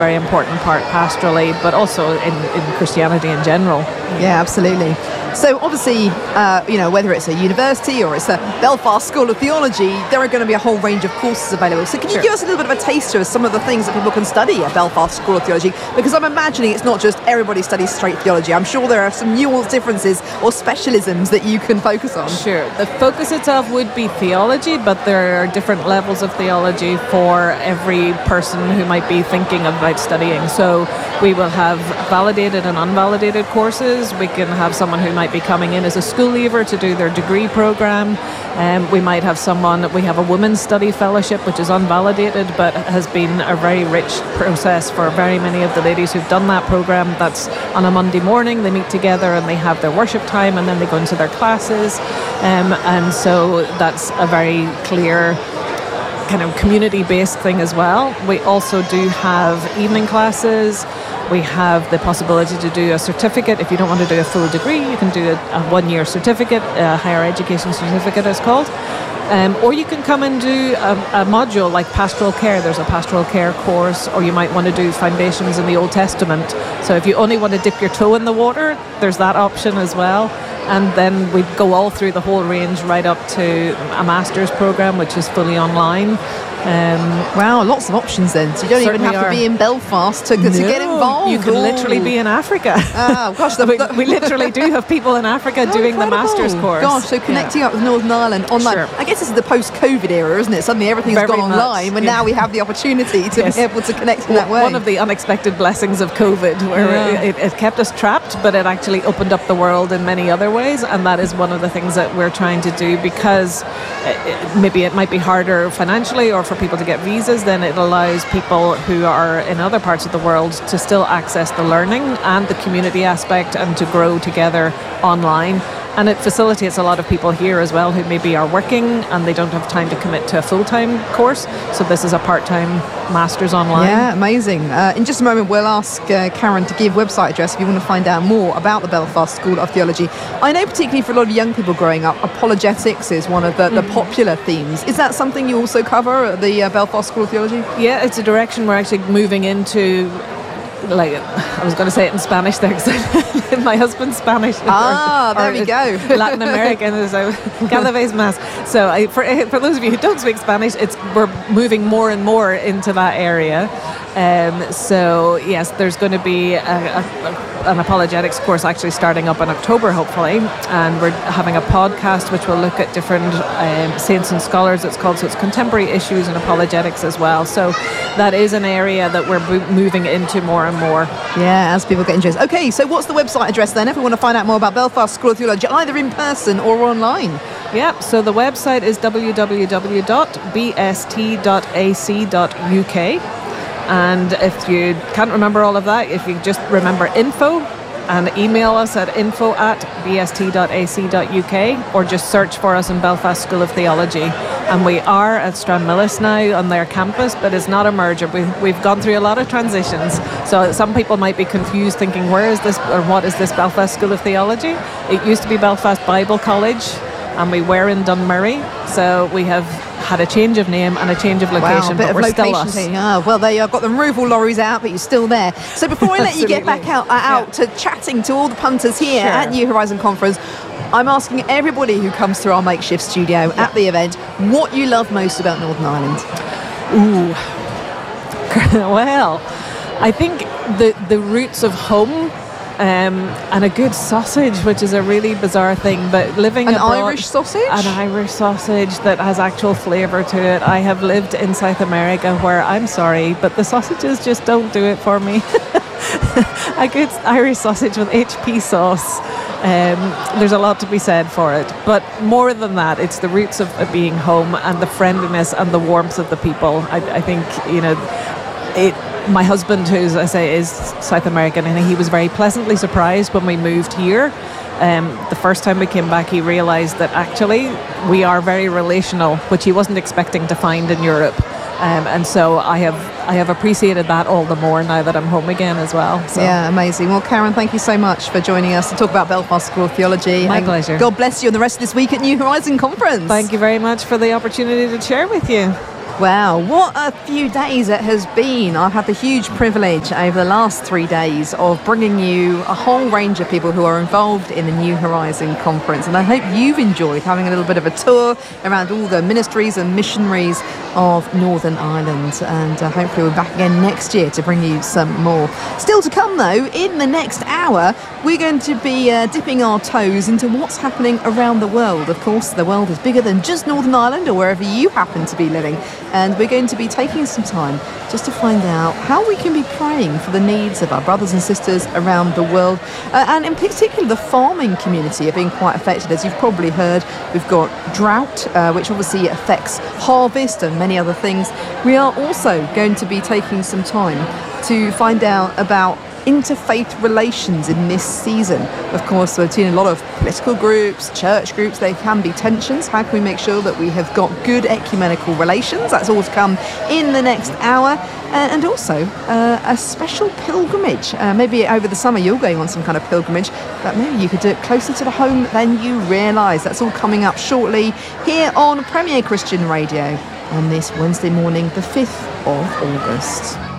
very important part pastorally, but also in Christianity in general. Yeah, absolutely. So obviously, whether it's a university or it's a Belfast School of Theology, there are going to be a whole range of courses available. So can you give us a little bit of a taster of some of the things that people can study at Belfast School of Theology? Because I'm imagining it's not just everybody studies straight theology. I'm sure there are some nuanced differences or specialisms that you can focus on. Sure. The focus itself would be theology, but there are different levels of theology for every person who might be thinking about studying. So we will have validated and unvalidated courses. We can have someone who might be coming in as a school leaver to do their degree program. We might have we have a women's study fellowship, which is unvalidated, but has been a very rich process for very many of the ladies who've done that program. That's on a Monday morning. They meet together and they have their worship time, and then they go into their classes. And so that's a very clear kind of community-based thing as well. We also do have evening classes. We have the possibility to do a certificate. If you don't want to do a full degree, you can do a one-year certificate, a higher education certificate it's called. Or you can come and do a module like pastoral care. There's a pastoral care course, or you might want to do foundations in the Old Testament. So if you only want to dip your toe in the water, there's that option as well. And then we go all through the whole range right up to a master's program, which is fully online. Wow, lots of options then. So you don't even have to be in Belfast to get involved. You can literally be in Africa. Oh, gosh. We literally do have people in Africa doing incredible. The master's course. Gosh, so connecting up with Northern Ireland online. Sure. I guess this is the post-COVID era, isn't it? Suddenly everything's gone online, and now we have the opportunity to be able to connect in that way. One of the unexpected blessings of COVID, where it kept us trapped, but it actually opened up the world in many other ways, and that is one of the things that we're trying to do, because maybe it might be harder financially or for people to get visas. Then it allows people who are in other parts of the world to still access the learning and the community aspect and to grow together online. And it facilitates a lot of people here as well who maybe are working and they don't have time to commit to a full-time course. So this is a part-time master's online. Yeah, amazing. In just a moment, we'll ask Karen to give website address if you want to find out more about the Belfast School of Theology. I know particularly for a lot of young people growing up, apologetics is one of the popular themes. Is that something you also cover at the Belfast School of Theology? Yeah, it's a direction we're actually moving into. Like, I was going to say it in Spanish there because my husband's Spanish. There we go. Latin American, so cada vez más. So for those of you who don't speak Spanish, we're moving more and more into that area. So yes, there's going to be an apologetics course actually starting up in October, hopefully, and we're having a podcast which will look at different saints and scholars. It's called, so it's contemporary issues and apologetics as well. So that is an area that we're moving into more and more. Yeah, as people get interested. Okay, so what's the website address then if we want to find out more about Belfast School of Theology, either in person or online? Yeah, so the website is www.bst.ac.uk. And if you can't remember all of that, if you just remember info, and email us at info@bst.ac.uk, or just search for us in Belfast School of Theology. And we are at Stranmillis now on their campus, but it's not a merger. We've gone through a lot of transitions, so some people might be confused thinking, where is this, or what is this Belfast School of Theology? It used to be Belfast Bible College, and we were in Dunmurry, so we have had a change of name and a change of location, but we're still us. Well, there you are, got the removal lorries out, but you're still there. So before I let you get back out to chatting to all the punters here at New Horizon Conference, I'm asking everybody who comes through our makeshift studio at the event what you love most about Northern Ireland. Ooh. Well, I think the roots of home. And a good sausage, which is a really bizarre thing, but living abroad, Irish sausage? An Irish sausage that has actual flavour to it. I have lived in South America where, I'm sorry, but the sausages just don't do it for me. A good Irish sausage with HP sauce. There's a lot to be said for it, but more than that, it's the roots of being home and the friendliness and the warmth of the people. I think, my husband, who, as I say, is South American, and he was very pleasantly surprised when we moved here. The first time we came back, he realised that actually we are very relational, which he wasn't expecting to find in Europe. And so I have appreciated that all the more now that I'm home again as well. So. Yeah, amazing. Well, Karen, thank you so much for joining us to talk about Belfast School of Theology. My pleasure. God bless you on the rest of this week at New Horizon Conference. Thank you very much for the opportunity to share with you. Wow, what a few days it has been. I've had the huge privilege over the last 3 days of bringing you a whole range of people who are involved in the New Horizon Conference. And I hope you've enjoyed having a little bit of a tour around all the ministries and missionaries of Northern Ireland. And hopefully we're back again next year to bring you some more. Still to come though, in the next hour, we're going to be dipping our toes into what's happening around the world. Of course, the world is bigger than just Northern Ireland or wherever you happen to be living. And we're going to be taking some time just to find out how we can be praying for the needs of our brothers and sisters around the world. And in particular, the farming community are being quite affected. As you've probably heard, we've got drought, which obviously affects harvest and many other things. We are also going to be taking some time to find out about interfaith relations in this season. Of course, we've seen a lot of political groups, church groups. There can be tensions. How can we make sure that we have got good ecumenical relations? That's all to come in the next hour. And also a special pilgrimage. Maybe over the summer you're going on some kind of pilgrimage, but maybe you could do it closer to the home than you realise. That's all coming up shortly here on Premier Christian Radio on this Wednesday morning, the 5th of August.